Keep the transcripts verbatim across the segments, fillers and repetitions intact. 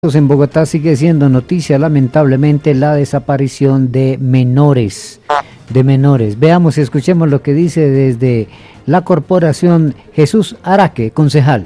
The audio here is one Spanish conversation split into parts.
En Bogotá sigue siendo noticia, lamentablemente, la desaparición de menores, de menores. Veamos y escuchemos lo que dice desde la corporación Jesús Araque, concejal.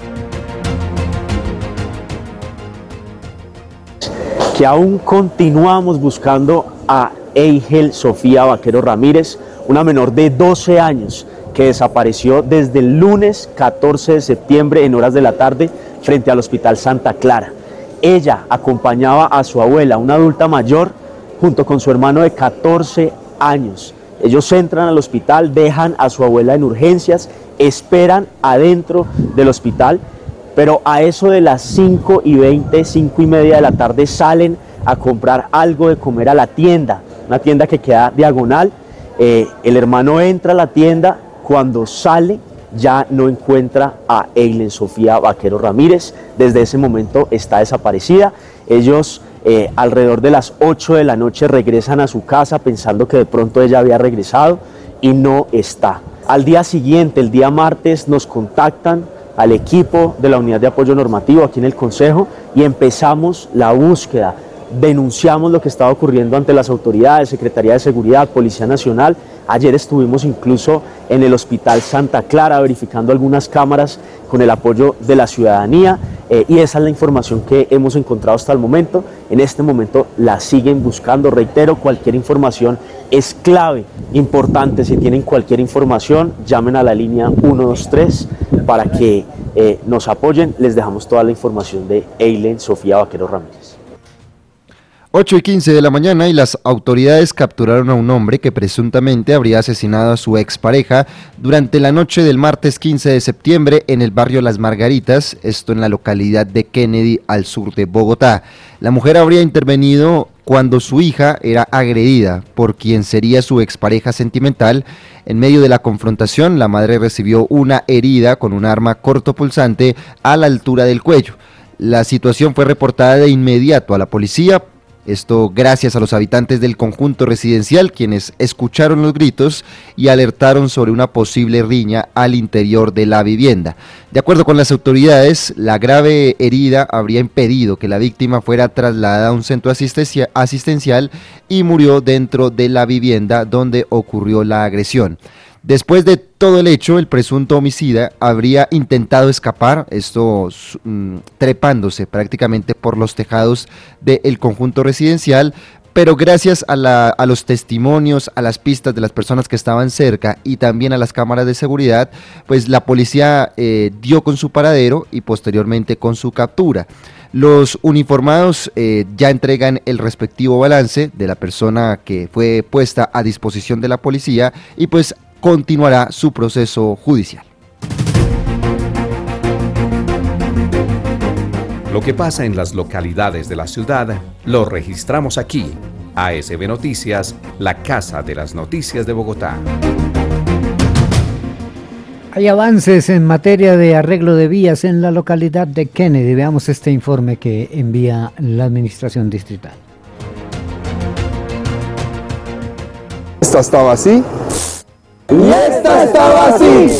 Que aún continuamos buscando a Eigel Sofía Vaquero Ramírez, una menor de doce años que desapareció desde el lunes catorce de septiembre en horas de la tarde frente al Hospital Santa Clara. Ella acompañaba a su abuela, una adulta mayor, junto con su hermano de catorce años. Ellos entran al hospital, dejan a su abuela en urgencias, esperan adentro del hospital, pero a eso de las cinco y veinte, cinco y media de la tarde salen a comprar algo de comer a la tienda, una tienda que queda diagonal. Eh, el hermano entra a la tienda, cuando sale ya no encuentra a Eigel Sofía Vaquero Ramírez. Desde ese momento está desaparecida. Ellos eh, alrededor de las ocho de la noche regresan a su casa pensando que de pronto ella había regresado y no está. Al día siguiente, el día martes, nos contactan al equipo de la Unidad de Apoyo Normativo aquí en el Consejo y empezamos la búsqueda. Denunciamos lo que estaba ocurriendo ante las autoridades, Secretaría de Seguridad, Policía Nacional. Ayer estuvimos incluso en el Hospital Santa Clara verificando algunas cámaras con el apoyo de la ciudadanía eh, y esa es la información que hemos encontrado hasta el momento. En este momento la siguen buscando. Reitero, cualquier información es clave, importante. Si tienen cualquier información, llamen a la línea uno dos tres para que eh, nos apoyen. Les dejamos toda la información de Eigel Sofía Vaquero Ramírez. ocho y quince de la mañana y las autoridades capturaron a un hombre que presuntamente habría asesinado a su expareja durante la noche del martes quince de septiembre en el barrio Las Margaritas, esto en la localidad de Kennedy, al sur de Bogotá. La mujer habría intervenido cuando su hija era agredida por quien sería su expareja sentimental. En medio de la confrontación, la madre recibió una herida con un arma cortopunzante a la altura del cuello. La situación fue reportada de inmediato a la policía. Esto gracias a los habitantes del conjunto residencial, quienes escucharon los gritos y alertaron sobre una posible riña al interior de la vivienda. De acuerdo con las autoridades, la grave herida habría impedido que la víctima fuera trasladada a un centro asistencia, asistencial y murió dentro de la vivienda donde ocurrió la agresión. Después de todo el hecho, el presunto homicida habría intentado escapar, esto mm, trepándose prácticamente por los tejados del conjunto residencial, pero gracias a, la, a los testimonios, a las pistas de las personas que estaban cerca y también a las cámaras de seguridad, pues la policía eh, dio con su paradero y posteriormente con su captura. Los uniformados eh, ya entregan el respectivo balance de la persona que fue puesta a disposición de la policía y pues continuará su proceso judicial. Lo que pasa en las localidades de la ciudad lo registramos aquí. A S B Noticias, la casa de las noticias de Bogotá. Hay avances en materia de arreglo de vías en la localidad de Kennedy. Veamos este informe que envía la administración distrital. Esta estaba así. Y esta estaba así.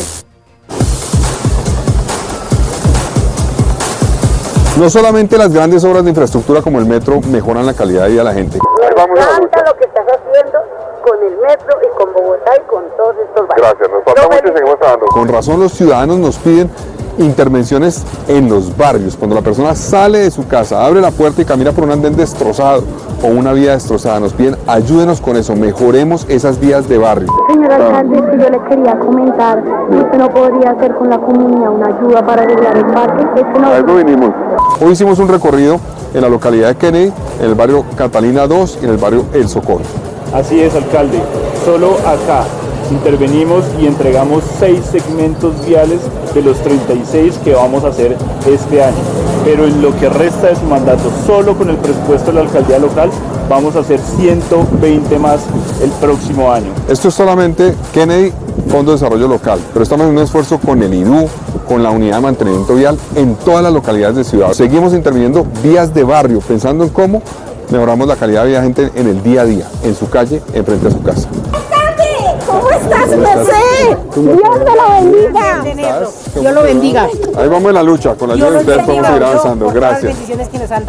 No solamente las grandes obras de infraestructura como el metro mejoran la calidad de vida de la gente. Me encanta lo que estás haciendo con el metro y con Bogotá y con todos estos barrios. Gracias, nos falta mucho y seguimos trabajando. Con razón los ciudadanos nos piden intervenciones en los barrios. Cuando la persona sale de su casa, abre la puerta y camina por un andén destrozado o una vía destrozada, nos piden ayúdenos con eso, mejoremos esas vías de barrio. Señor alcalde, yo le quería comentar que usted no podría hacer con la comunidad una ayuda para arreglar el parque. Este no... A eso vinimos. Hoy hicimos un recorrido en la localidad de Kennedy, en el barrio Catalina dos y en el barrio El Socorro. Así es, alcalde. Solo acá intervenimos y entregamos seis segmentos viales de los treinta y seis que vamos a hacer este año. Pero en lo que resta de su mandato, solo con el presupuesto de la alcaldía local, vamos a hacer ciento veinte más el próximo año. Esto es solamente Kennedy, Fondo de Desarrollo Local, pero estamos en un esfuerzo con el I D U, con la Unidad de Mantenimiento Vial en todas las localidades de ciudad. Seguimos interviniendo vías de barrio, pensando en cómo mejoramos la calidad de vida de la gente en el día a día, en su calle, enfrente a su casa. ¿Cómo ¿Cómo estás, José? Dios me lo bendiga. Dios lo bendiga. Ahí vamos en la lucha, con la ayuda de ustedes podemos seguir avanzando. Gracias.